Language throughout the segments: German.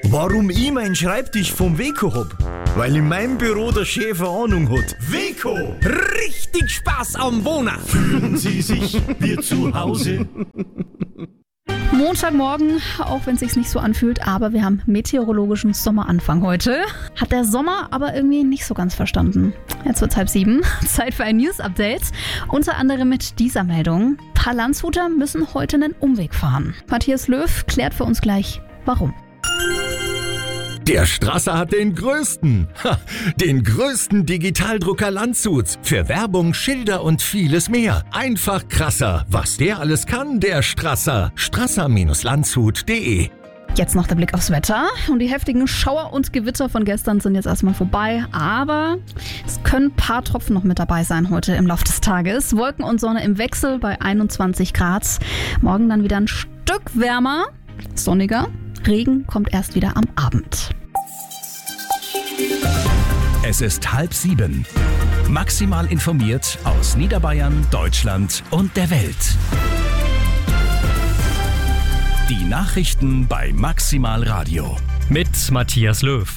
Warum ich meinen Schreibtisch vom Weco hab? Weil in meinem Büro der Chef eine Ahnung hat. Weco! Richtig Spaß am Wohnen! Fühlen Sie sich wie zu Hause? Montagmorgen, auch wenn es sich nicht so anfühlt, aber wir haben meteorologischen Sommeranfang heute. Hat der Sommer aber irgendwie nicht so ganz verstanden. Jetzt wird's 6:30. Zeit für ein News-Update. Unter anderem mit dieser Meldung. Ein paar Landshuter müssen heute einen Umweg fahren. Matthias Löw klärt für uns gleich, warum. Der Strasser hat den größten Digitaldrucker Landshuts. Für Werbung, Schilder und vieles mehr. Einfach krasser. Was der alles kann, der Strasser. Strasser-landshut.de. Jetzt noch der Blick aufs Wetter. Und die heftigen Schauer und Gewitter von gestern sind jetzt erstmal vorbei. Aber es können ein paar Tropfen noch mit dabei sein heute im Laufe des Tages. Wolken und Sonne im Wechsel bei 21 Grad. Morgen dann wieder ein Stück wärmer, sonniger. Regen kommt erst wieder am Abend. Es ist 6:30. Maximal informiert aus Niederbayern, Deutschland und der Welt. Die Nachrichten bei Maximal Radio. Mit Matthias Löw.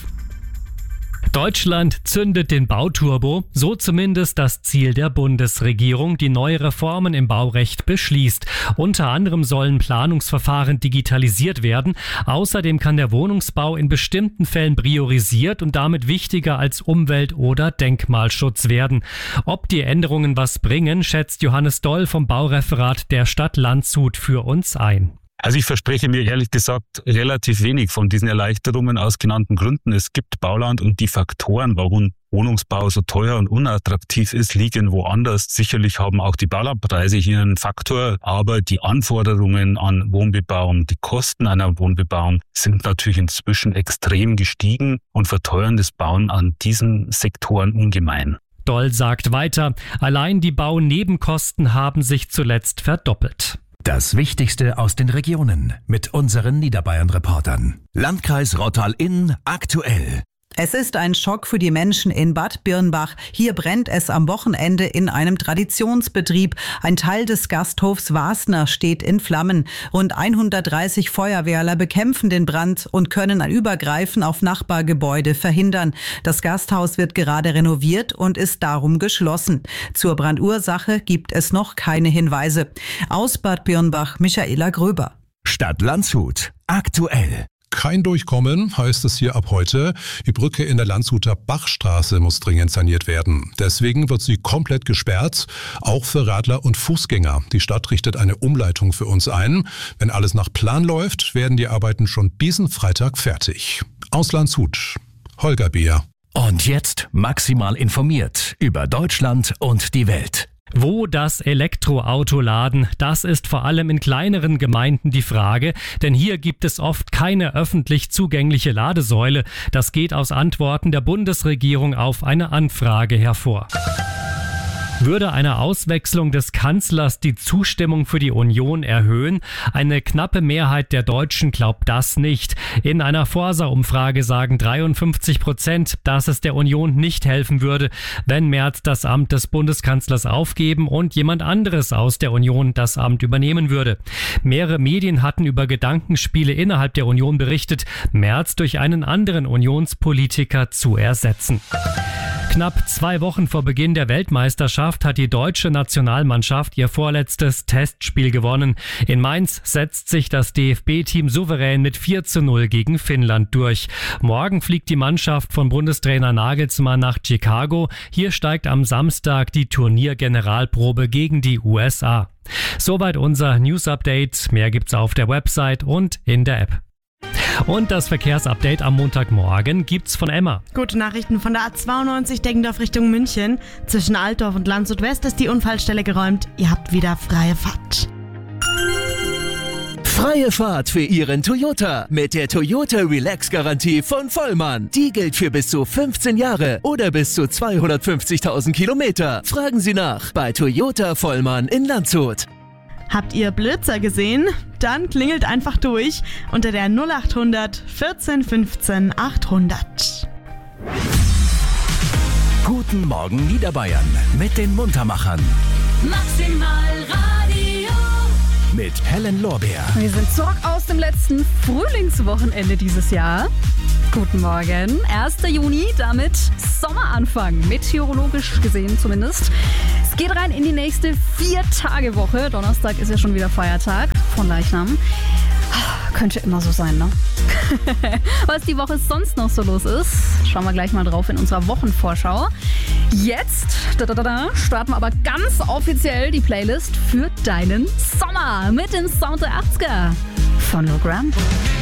Deutschland zündet den Bauturbo, so zumindest das Ziel der Bundesregierung, die neue Reformen im Baurecht beschließt. Unter anderem sollen Planungsverfahren digitalisiert werden. Außerdem kann der Wohnungsbau in bestimmten Fällen priorisiert und damit wichtiger als Umwelt- oder Denkmalschutz werden. Ob die Änderungen was bringen, schätzt Johannes Doll vom Baureferat der Stadt Landshut für uns ein. Also ich verspreche mir ehrlich gesagt relativ wenig von diesen Erleichterungen aus genannten Gründen. Es gibt Bauland und die Faktoren, warum Wohnungsbau so teuer und unattraktiv ist, liegen woanders. Sicherlich haben auch die Baulandpreise hier einen Faktor, aber die Anforderungen an Wohnbebauung, die Kosten einer Wohnbebauung sind natürlich inzwischen extrem gestiegen und verteuern das Bauen an diesen Sektoren ungemein. Doll sagt weiter, allein die Baunebenkosten haben sich zuletzt verdoppelt. Das Wichtigste aus den Regionen mit unseren Niederbayern-Reportern. Landkreis Rottal-Inn aktuell. Es ist ein Schock für die Menschen in Bad Birnbach. Hier brennt es am Wochenende in einem Traditionsbetrieb. Ein Teil des Gasthofs Wasner steht in Flammen. Rund 130 Feuerwehrler bekämpfen den Brand und können ein Übergreifen auf Nachbargebäude verhindern. Das Gasthaus wird gerade renoviert und ist darum geschlossen. Zur Brandursache gibt es noch keine Hinweise. Aus Bad Birnbach, Michaela Gröber. Stadt Landshut aktuell. Kein Durchkommen, heißt es hier ab heute. Die Brücke in der Landshuter Bachstraße muss dringend saniert werden. Deswegen wird sie komplett gesperrt, auch für Radler und Fußgänger. Die Stadt richtet eine Umleitung für uns ein. Wenn alles nach Plan läuft, werden die Arbeiten schon diesen Freitag fertig. Aus Landshut, Holger Beer. Und jetzt maximal informiert über Deutschland und die Welt. Wo das Elektroauto laden, das ist vor allem in kleineren Gemeinden die Frage, denn hier gibt es oft keine öffentlich zugängliche Ladesäule. Das geht aus Antworten der Bundesregierung auf eine Anfrage hervor. Würde eine Auswechslung des Kanzlers die Zustimmung für die Union erhöhen? Eine knappe Mehrheit der Deutschen glaubt das nicht. In einer Forsa-Umfrage sagen 53%, dass es der Union nicht helfen würde, wenn Merz das Amt des Bundeskanzlers aufgeben und jemand anderes aus der Union das Amt übernehmen würde. Mehrere Medien hatten über Gedankenspiele innerhalb der Union berichtet, Merz durch einen anderen Unionspolitiker zu ersetzen. Knapp 2 Wochen vor Beginn der Weltmeisterschaft hat die deutsche Nationalmannschaft ihr vorletztes Testspiel gewonnen. In Mainz setzt sich das DFB-Team souverän mit 4:0 gegen Finnland durch. Morgen fliegt die Mannschaft von Bundestrainer Nagelsmann nach Chicago. Hier steigt am Samstag die Turniergeneralprobe gegen die USA. Soweit unser News-Update. Mehr gibt's auf der Website und in der App. Und das Verkehrsupdate am Montagmorgen gibt's von Emma. Gute Nachrichten von der A92 Deggendorf Richtung München. Zwischen Altdorf und Landshut West ist die Unfallstelle geräumt. Ihr habt wieder freie Fahrt. Freie Fahrt für Ihren Toyota mit der Toyota Relax Garantie von Vollmann. Die gilt für bis zu 15 Jahre oder bis zu 250.000 Kilometer. Fragen Sie nach bei Toyota Vollmann in Landshut. Habt ihr Blitzer gesehen? Dann klingelt einfach durch unter der 0800 14 15 800. Guten Morgen Niederbayern mit den Muntermachern. Maximal Radio. mit Helen Lorbeer. Wir sind zurück aus dem letzten Frühlingswochenende dieses Jahr. Guten Morgen, 1. Juni, damit Sommeranfang, meteorologisch gesehen zumindest. Es geht rein in die nächste 4-Tage-Woche. Donnerstag ist ja schon wieder Feiertag von Leichnam. Könnte immer so sein, ne? Was die Woche sonst noch so los ist, schauen wir gleich mal drauf in unserer Wochenvorschau. Jetzt starten wir aber ganz offiziell die Playlist für deinen Sommer mit dem Sound der 80er von Lil Graham.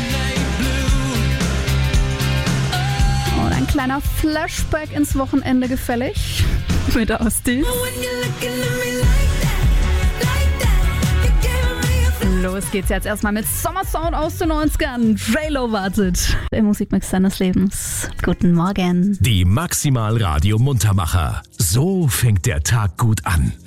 Und ein kleiner Flashback ins Wochenende gefällig mit Austin. Los geht's jetzt erstmal mit Sommersound aus den 90ern. J-Lo wartet. Der Musikmix seines Lebens. Guten Morgen. Die Maximal Radio Muntermacher. So fängt der Tag gut an.